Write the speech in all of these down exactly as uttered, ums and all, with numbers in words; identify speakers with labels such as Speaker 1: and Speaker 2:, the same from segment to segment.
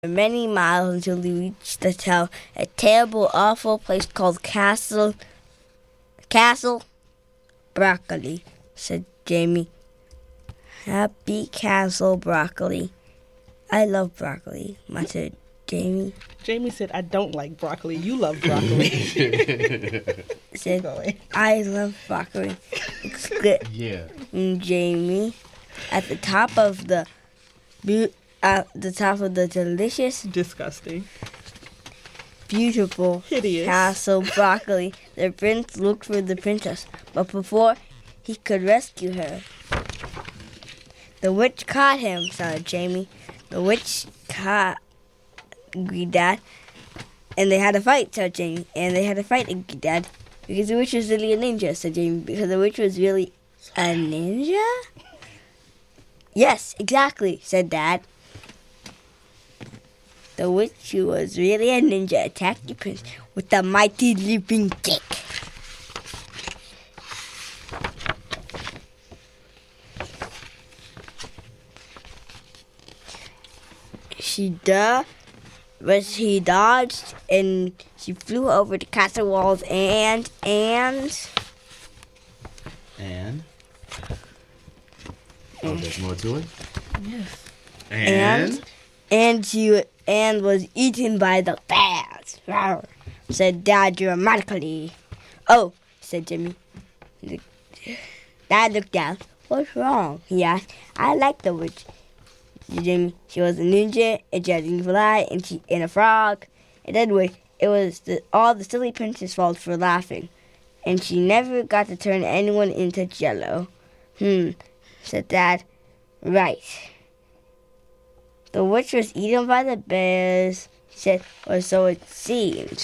Speaker 1: many miles until we reached the town, a terrible, awful place called Castle Castle Broccoli, said Jamie. Happy Castle Broccoli. I love broccoli, muttered Jamie.
Speaker 2: Jamie said, I don't like broccoli. You love broccoli.
Speaker 1: said, I love broccoli. Exclaimed
Speaker 3: yeah.
Speaker 1: Jamie. At the top of the at the top of the delicious,
Speaker 2: disgusting,
Speaker 1: beautiful
Speaker 2: hideous
Speaker 1: castle broccoli, the prince looked for the princess, but before he could rescue her, the witch caught him, shouted Jamie. The witch caught Dad, and they had a fight, said Jamie. And they had a fight, Dad, because the witch was really a ninja, said Jamie. Because the witch was really a ninja? Yes, exactly, said Dad. The witch who was really a ninja attacked the prince with a mighty leaping kick. She duh, but she dodged and she flew over the castle walls and and
Speaker 3: and oh, there's more to it.
Speaker 2: Yes.
Speaker 3: And
Speaker 1: and, and she and was eaten by the bears. Rawr, said Dad dramatically. Oh, said Jimmy. Dad looked down. What's wrong? He asked. I like the witch. Jimmy. She was a ninja, a dragonfly, and she and a frog. And anyway, it was the, all the silly prince's fault for laughing, and she never got to turn anyone into Jello. Hmm, said Dad. Right. The witch was eaten by the bears, said, or so it seemed.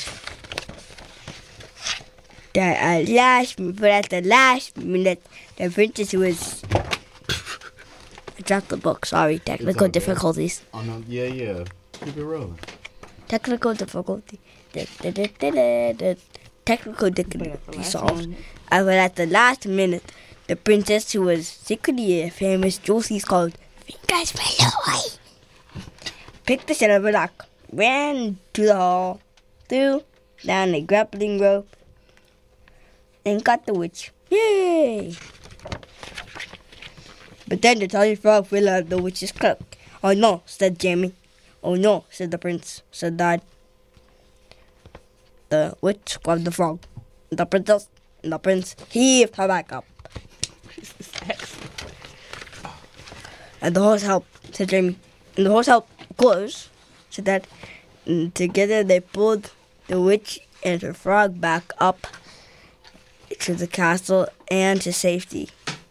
Speaker 1: That at last, but at the last minute, the princess was. I dropped the book. Sorry, technical
Speaker 3: okay.
Speaker 1: difficulties.
Speaker 3: Oh no, yeah, yeah. Keep it rolling.
Speaker 1: Technical difficulty. Da, da, da, da, da, da. Technical difficulty solved. Uh, but at the last minute, the princess, who was secretly a famous Josie's called Fingers Malloy, picked the silver lock, ran to the hall, threw down a grappling rope, and got the witch. Yay! But then the tiny frog fell out of the witch's cloak. Oh no, said Jamie. Oh no, said the prince, said Dad. The witch grabbed the frog. The princess and the prince heaved her back up. And the horse helped, said Jamie. And the horse helped, of course, said Dad. And together they pulled the witch and her frog back up to the castle and to safety.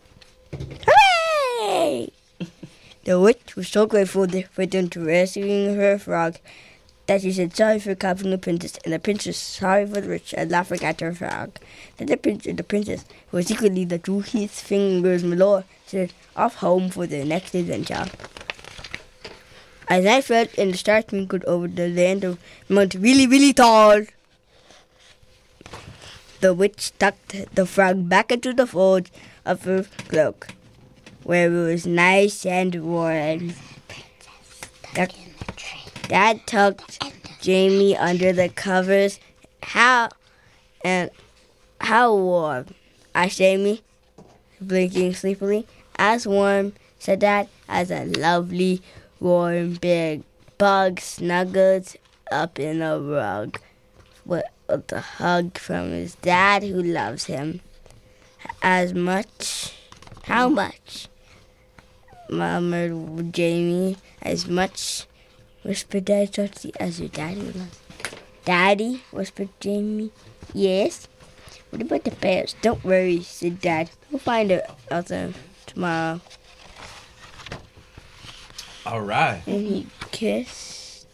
Speaker 1: Hooray! The witch was so grateful for them to rescuing her frog that she said sorry for capturing the princess, and the princess sorry for the witch and laughing at her frog. Then the prince and the princess, who was secretly the Julius Fingers Malloy, said off home for their next adventure. As night fell and the stars twinkled over the land of Mount really, really tall, the witch tucked the frog back into the folds of her cloak, where it was nice and warm. The, Dad tucked Jamie under the covers. How and how warm? asked Jamie, blinking sleepily. As warm, said Dad, as a lovely, warm, big bug snuggled up in a rug with a hug from his dad who loves him. As much? How much? Murmured Jamie. As much, whispered Daddy softly, as your daddy loves. Daddy, whispered Jamie. Yes? What about the bears? Don't worry, said Dad. We'll find out them tomorrow.
Speaker 3: All right.
Speaker 1: And he kissed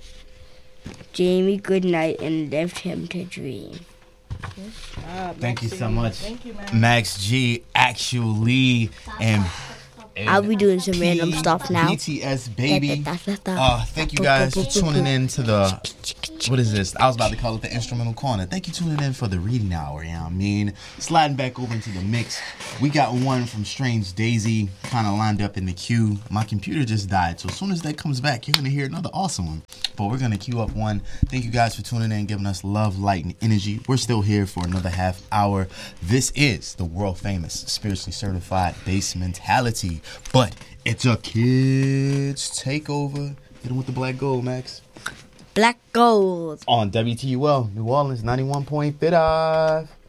Speaker 1: Jamie goodnight and left him to dream.
Speaker 2: Ah,
Speaker 3: Thank you so much,
Speaker 2: Thank you, Max.
Speaker 3: Max G, actually, and, and
Speaker 1: I'll be doing some random stuff now.
Speaker 3: B T S baby. Uh, thank you guys for tuning in to the what is this? I was about to call it the instrumental corner. Thank you for tuning in for the reading hour. You know what I mean? Sliding back over into the mix. We got one from Strange Daisy kind of lined up in the queue. My computer just died, so as soon as that comes back, you're going to hear another awesome one. But we're going to queue up one. Thank you guys for tuning in, giving us love, light, and energy. We're still here for another half hour. This is the world famous, spiritually certified Bass Mentality. But it's a kids takeover. Hit 'em with the black gold, Max.
Speaker 1: Black gold.
Speaker 3: On W T U L, New Orleans, ninety-one point five.